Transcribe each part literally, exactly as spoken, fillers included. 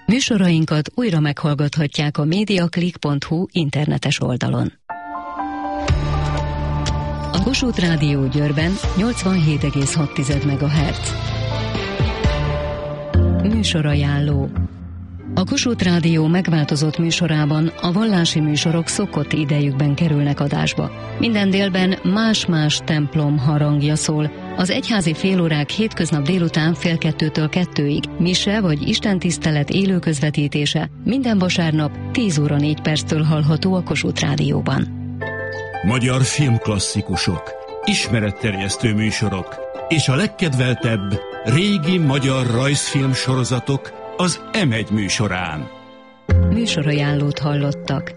Műsorainkat újra meghallgathatják a mediaclick pont hu internetes oldalon. A Kossuth Rádió Győrben nyolcvanhét egész hat megahertz. Műsorajánló. A Kossuth Rádió megváltozott műsorában a vallási műsorok szokott idejükben kerülnek adásba. Minden délben más-más templom harangja szól. Az egyházi félórák hétköznap délután fél kettőtől kettőig, mise vagy istentisztelet élő közvetítése minden vasárnap tíz óra négy perctől hallható a Kossuth Rádióban. Magyar filmklasszikusok, ismeretterjesztő műsorok és a legkedveltebb régi magyar rajzfilm sorozatok az em egy műsorán. Műsorajánlót hallottak.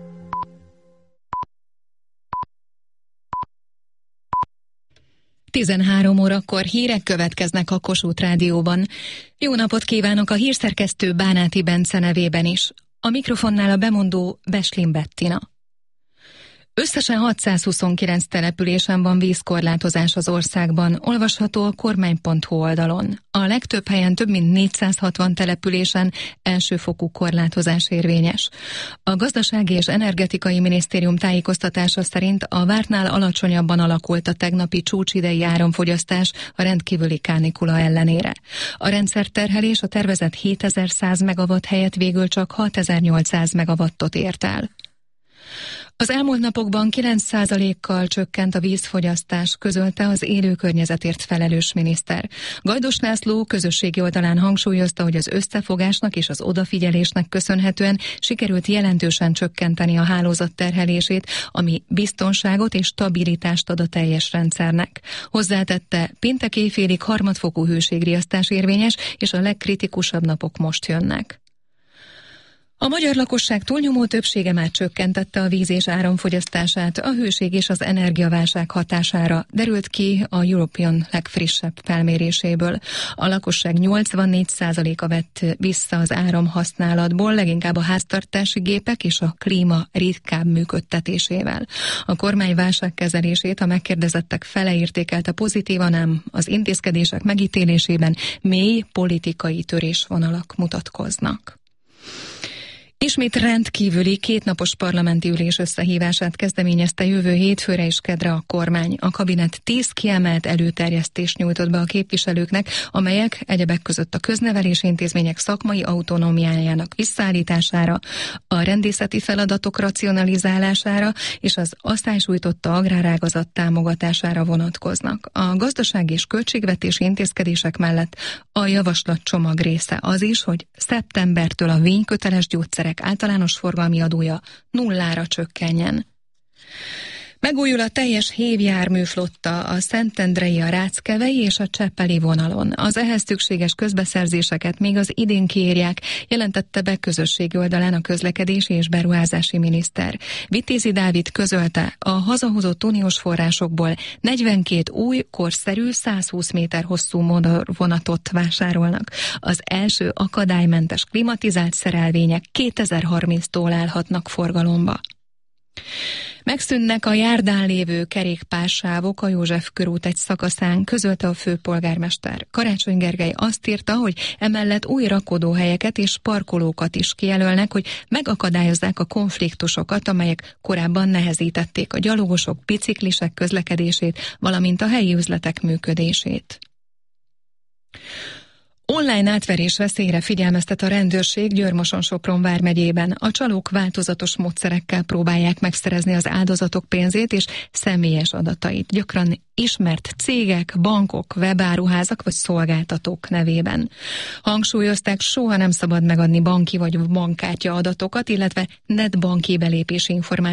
tizenhárom órakor hírek következnek a Kossuth Rádióban. Jó napot kívánok a hírszerkesztő Bánáti Bence nevében is. A mikrofonnál a bemondó Beslin Bettina. Összesen hatszázhuszonkilenc településen van vízkorlátozás az országban, olvasható a kormány pont hu oldalon. A legtöbb helyen több mint négyszázhatvan településen elsőfokú korlátozás érvényes. A Gazdasági és Energetikai Minisztérium tájékoztatása szerint a vártnál alacsonyabban alakult a tegnapi csúcsidei áramfogyasztás a rendkívüli kánikula ellenére. A rendszerterhelés a tervezett hétezer-száz megawatt helyett végül csak hatezer-nyolcszáz megawattot ért el. Az elmúlt napokban kilenc százalékkal csökkent a vízfogyasztás, közölte az élő környezetért felelős miniszter. Gajdos László közösségi oldalán hangsúlyozta, hogy az összefogásnak és az odafigyelésnek köszönhetően sikerült jelentősen csökkenteni a hálózat terhelését, ami biztonságot és stabilitást ad a teljes rendszernek. Hozzátette, péntek éjfélig harmadfokú hőségriasztás érvényes, és a legkritikusabb napok most jönnek. A magyar lakosság túlnyomó többsége már csökkentette a víz és áramfogyasztását a hőség és az energiaválság hatására, derült ki a European legfrissebb felméréséből. A lakosság nyolcvannégy százaléka vett vissza az áramhasználatból, leginkább a háztartási gépek és a klíma ritkább működtetésével. A kormány válságkezelését a megkérdezettek fele értékelte pozitívan, ám az intézkedések megítélésében mély politikai törésvonalak mutatkoznak. Ismét rendkívüli kétnapos parlamenti ülés összehívását kezdeményezte jövő hétfőre és kedre a kormány. A kabinet tíz kiemelt előterjesztést nyújtott be a képviselőknek, amelyek egyebek között a köznevelési intézmények szakmai autonómiájának visszaállítására, a rendészeti feladatok racionalizálására és az asztálysújtotta agrárágazat támogatására vonatkoznak. A gazdasági és költségvetési intézkedések mellett a javaslatcsomag része az is, hogy szeptembertől a vényköteles gyógyszerek általános forgalmi adója nullára csökkenjen. Megújul a teljes hévjárműflotta a szentendrei, a ráckevei és a cseppeli vonalon. Az ehhez szükséges közbeszerzéseket még az idén kiírják, jelentette be közösségi oldalán a közlekedési és beruházási miniszter. Vitézi Dávid közölte, a hazahozott uniós forrásokból negyvenkét új, korszerű, százhúsz méter hosszú motorvonatot vásárolnak. Az első akadálymentes klimatizált szerelvények kétezer-harminctól állhatnak forgalomba. Megszűnnek a járdán lévő kerékpársávok a József körút egy szakaszán, közölte a főpolgármester. Karácsony Gergely azt írta, hogy emellett új rakodóhelyeket és parkolókat is kijelölnek, hogy megakadályozzák a konfliktusokat, amelyek korábban nehezítették a gyalogosok, biciklisek közlekedését, valamint a helyi üzletek működését. Online átverés veszélyre figyelmeztet a rendőrség Győr-Moson-Sopron vármegyében. A csalók változatos módszerekkel próbálják megszerezni az áldozatok pénzét és személyes adatait. Gyakran ismert cégek, bankok, webáruházak vagy szolgáltatók nevében. Hangsúlyozták, soha nem szabad megadni banki vagy bankkártya adatokat, illetve netbanki belépési információkat